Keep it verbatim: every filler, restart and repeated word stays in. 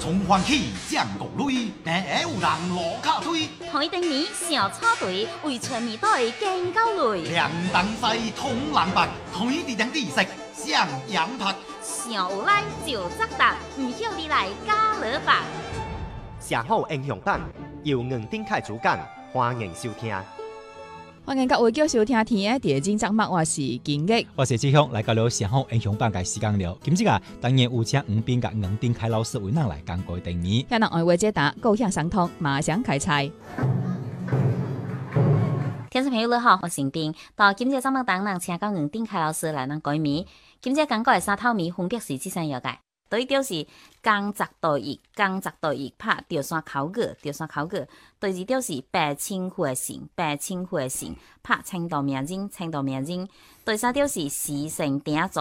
從環起將國類，但係有人落卡堆。 同一定年小草隊為全面隊更高類。 兩等西通冷白，同一啲地食相養拍。 上有來就責答，唔曉你來加勒吧。 寫好英雄版，由吳丁凱主講，歡迎收聽。 歡迎各位叫收聽天嘅第二集節目，我是金玉， 我是志雄，來到了寫好英雄版嘅時間了。今次啊，當然有請吳斌甲吳丁凱老師為咱來講過定義。 向人愛話解答，高響相通，馬上開賽。 聽眾朋友你好，我是斌。到今次節目當中，請到吳丁凱老師來咱改名。今次講過嘅三套名分別是這三樣嘅。第一條是江澤道義，江澤道義拍潮汕口語，潮汕口語。第二條是白清湖嘅城，白清湖嘅城拍青島名人，青島名人。第三條是時成鼎做。